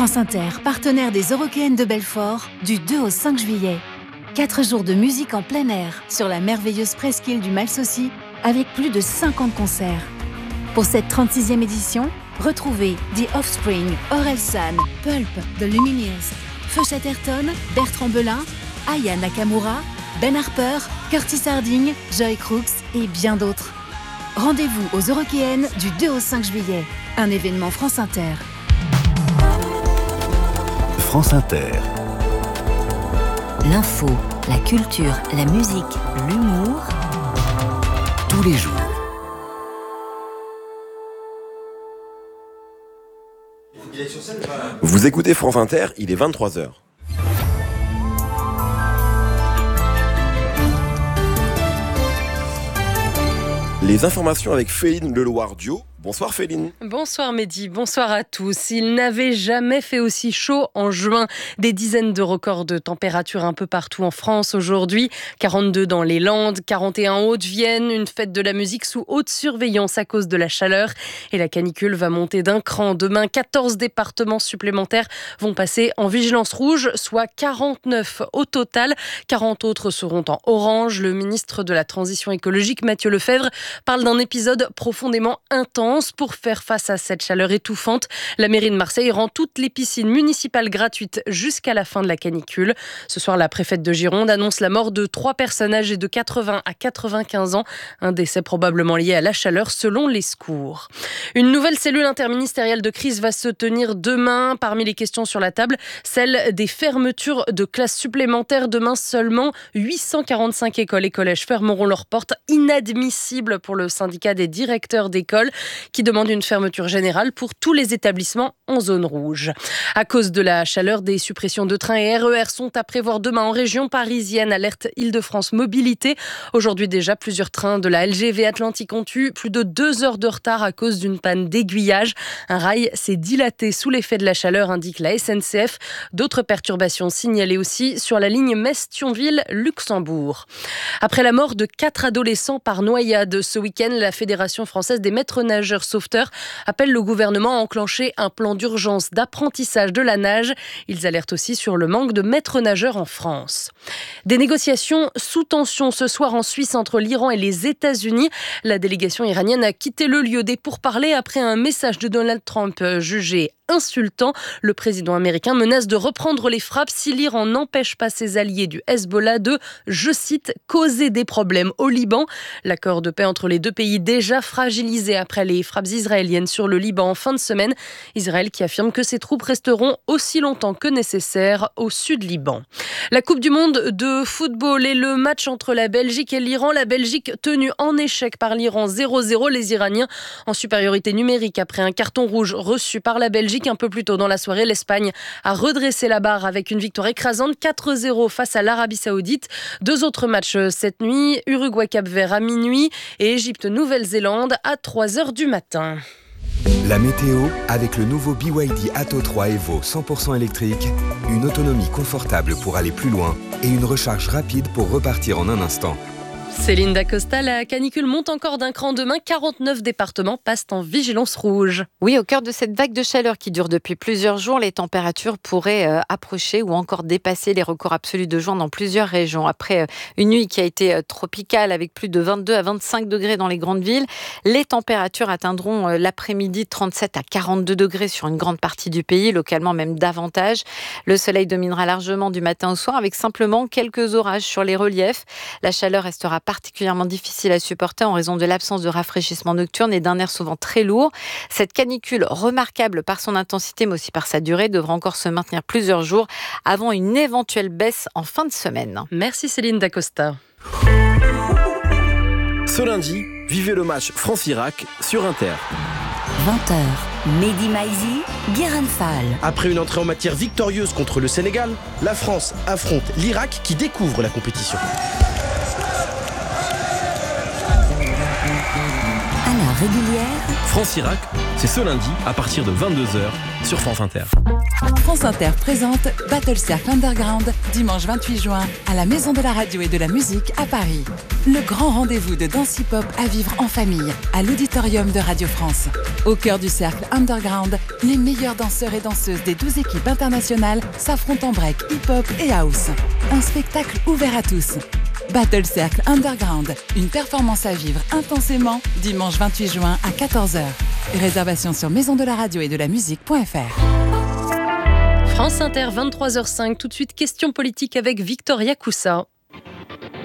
France Inter, partenaire des Eurockéennes de Belfort, du 2 au 5 juillet. 4 jours de musique en plein air sur la merveilleuse presqu'île du Malsaucy, avec plus de 50 concerts. Pour cette 36e édition, retrouvez The Offspring, Orelsan, Pulp, The Lumineers, Feu Chatterton, Bertrand Belin, Aya Nakamura, Ben Harper, Curtis Harding, Joy Crooks et bien d'autres. Rendez-vous aux Eurockéennes du 2 au 5 juillet. Un événement France Inter. France Inter. L'info, la culture, la musique, l'humour. Tous les jours. Vous écoutez France Inter, il est 23h. Les informations avec Féline Leloir-Dio. Bonsoir Féline. Bonsoir Mehdi, bonsoir à tous. Il n'avait jamais fait aussi chaud en juin. Des dizaines de records de température un peu partout en France aujourd'hui. 42 dans les Landes, 41 en Haute-Vienne. Une fête de la musique sous haute surveillance à cause de la chaleur. Et la canicule va monter d'un cran. Demain, 14 départements supplémentaires vont passer en vigilance rouge, soit 49 au total. 40 autres seront en orange. Le ministre de la Transition écologique, Matthieu Lefèvre, parle d'un épisode profondément intense. Pour faire face à cette chaleur étouffante, la mairie de Marseille rend toutes les piscines municipales gratuites jusqu'à la fin de la canicule. Ce soir, la préfète de Gironde annonce la mort de 3 personnes âgées de 80 à 95 ans. Un décès probablement lié à la chaleur selon les secours. Une nouvelle cellule interministérielle de crise va se tenir demain. Parmi les questions sur la table, celle des fermetures de classes supplémentaires. Demain, seulement 845 écoles et collèges fermeront leurs portes. Inadmissible pour le syndicat des directeurs d'école, qui demande une fermeture générale pour tous les établissements en zone rouge. À cause de la chaleur, des suppressions de trains et RER sont à prévoir demain en région parisienne, alerte Île-de-France Mobilité. Aujourd'hui déjà, plusieurs trains de la LGV Atlantique ont eu plus de 2 heures de retard à cause d'une panne d'aiguillage. Un rail s'est dilaté sous l'effet de la chaleur, indique la SNCF. D'autres perturbations signalées aussi sur la ligne Metz-Thionville-Luxembourg. Après la mort de 4 adolescents par noyade ce week-end, la Fédération française des maîtres nageurs sauveteurs appelle le gouvernement à enclencher un plan d'urgence d'apprentissage de la nage. Ils alertent aussi sur le manque de maîtres nageurs en France. Des négociations sous tension ce soir en Suisse entre l'Iran et les États-Unis. La délégation iranienne a quitté le lieu des pourparlers après un message de Donald Trump jugé insultant. Le président américain menace de reprendre les frappes si l'Iran n'empêche pas ses alliés du Hezbollah de, je cite, causer des problèmes au Liban. L'accord de paix entre les deux pays déjà fragilisé après les frappes israéliennes sur le Liban en fin de semaine. Israël qui affirme que ses troupes resteront aussi longtemps que nécessaire au sud Liban. La Coupe du Monde de football et le match entre la Belgique et l'Iran. La Belgique tenue en échec par l'Iran 0-0. Les Iraniens en supériorité numérique après un carton rouge reçu par la Belgique. Un peu plus tôt dans la soirée, l'Espagne a redressé la barre avec une victoire écrasante 4-0 face à l'Arabie Saoudite. 2 autres matchs cette nuit, Uruguay-Cap-Vert à minuit et Égypte-Nouvelle-Zélande à 3h du matin. La météo avec le nouveau BYD Atto 3 Evo 100% électrique, une autonomie confortable pour aller plus loin et une recharge rapide pour repartir en un instant. Céline Dacosta, la canicule monte encore d'un cran demain. 49 départements passent en vigilance rouge. Oui, au cœur de cette vague de chaleur qui dure depuis plusieurs jours, les températures pourraient approcher ou encore dépasser les records absolus de juin dans plusieurs régions. Après une nuit qui a été tropicale avec plus de 22 à 25 degrés dans les grandes villes, les températures atteindront l'après-midi 37 à 42 degrés sur une grande partie du pays, localement même davantage. Le soleil dominera largement du matin au soir avec simplement quelques orages sur les reliefs. La chaleur restera particulièrement difficile à supporter en raison de l'absence de rafraîchissement nocturne et d'un air souvent très lourd. Cette canicule, remarquable par son intensité mais aussi par sa durée, devra encore se maintenir plusieurs jours avant une éventuelle baisse en fin de semaine. Merci Céline Dacosta. Ce lundi, vivez le match France-Irak sur Inter. 20h, Mehdi Maizi, Guérin Fall. Après une entrée en matière victorieuse contre le Sénégal, la France affronte l'Irak qui découvre la compétition. À la régulière, France-Irak, c'est ce lundi à partir de 22h sur France Inter. France Inter présente Battle Circle Underground, dimanche 28 juin, à la Maison de la Radio et de la Musique à Paris. Le grand rendez-vous de danse hip-hop à vivre en famille, à l'auditorium de Radio France. Au cœur du cercle Underground, les meilleurs danseurs et danseuses des 12 équipes internationales s'affrontent en break, hip-hop et house. Un spectacle ouvert à tous. Battle Circle Underground, une performance à vivre intensément, dimanche 28 juin à 14h. Réservation sur maisondelaradio et de la musique.fr. France Inter, 23h05. Tout de suite, question politique avec Victoria Coussa.